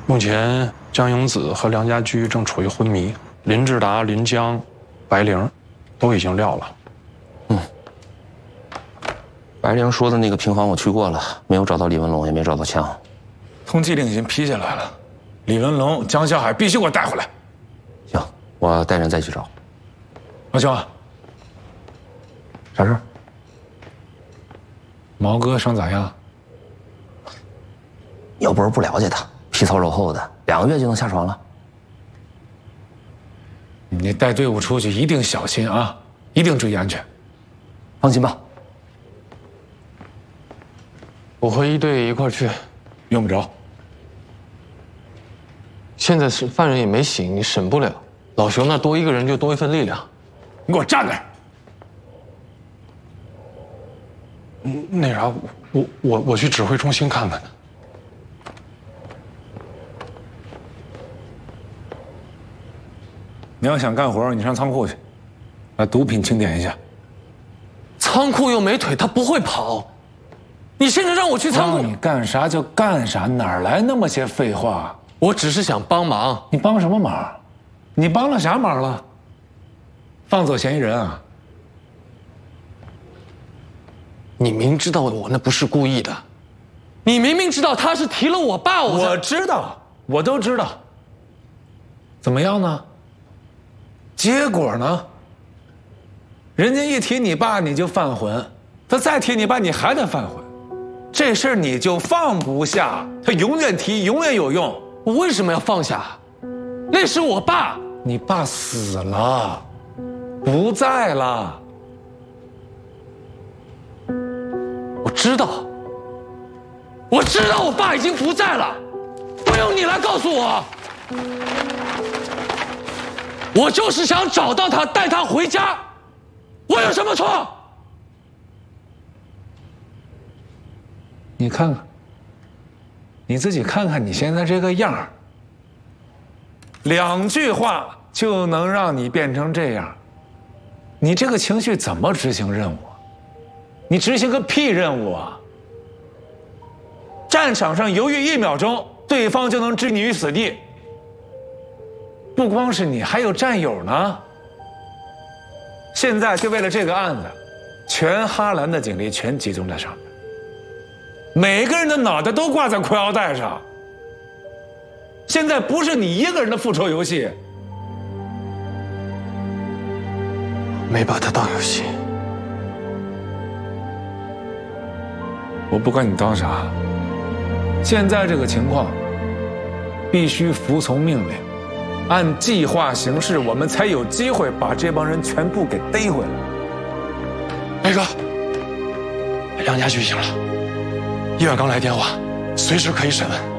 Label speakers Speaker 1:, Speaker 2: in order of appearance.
Speaker 1: 目前江英子和梁家驹正处于昏迷，林志达、林江、白灵都已经撂了。
Speaker 2: 白灵说的那个平房我去过了，没有找到李文龙，也没找到枪。
Speaker 3: 通缉令已经批下来了，李文龙、江小海必须给我带回来。
Speaker 2: 行，我带人再去找。
Speaker 3: 老兄，
Speaker 2: 啥事？
Speaker 3: 毛哥伤咋样？
Speaker 2: 又不是不了解他，皮糙肉厚的，2个月就能下床了。
Speaker 3: 你带队伍出去一定小心啊，一定注意安全。
Speaker 2: 放心吧。
Speaker 4: 我和一队一块儿去，
Speaker 3: 用不着。
Speaker 4: 现在是犯人也没醒，你审不了。老熊那多一个人就多一份力量。
Speaker 3: 你给我站那儿！
Speaker 1: 那啥，我去指挥中心看看。
Speaker 3: 你要想干活，你上仓库去，把毒品清点一下。
Speaker 4: 仓库又没腿，他不会跑。你现在让我去仓库，
Speaker 3: 让你干啥就干啥，哪来那么些废话？
Speaker 4: 我只是想帮忙。
Speaker 3: 你帮什么忙？你帮了啥忙了？放走嫌疑人啊？
Speaker 4: 你明知道我那不是故意的，你明明知道他是提了我爸，
Speaker 3: 我知道，我都知道。怎么样呢？结果呢？人家一提你爸你就犯浑，他再提你爸你还得犯浑，这事儿你就放不下，他永远提，永远有用。
Speaker 4: 我为什么要放下？那是我爸。
Speaker 3: 你爸死了，不在了。
Speaker 4: 我知道我爸已经不在了，不用你来告诉我。我就是想找到他，带他回家，我有什么错？
Speaker 3: 你看看，你自己看看你现在这个样儿，2句话就能让你变成这样，你这个情绪怎么执行任务？你执行个屁任务啊！战场上犹豫1秒钟，对方就能置你于死地。不光是你，还有战友呢。现在就为了这个案子，全哈兰的警力全集中在上面，每个人的脑袋都挂在裤腰带上。现在不是你一个人的复仇游戏。
Speaker 4: 没把他当游戏。
Speaker 3: 我不管你当啥，现在这个情况，必须服从命令，按计划行事，我们才有机会把这帮人全部给逮回来。
Speaker 1: 雷哥，梁家驹醒了，医院刚来电话，随时可以审问。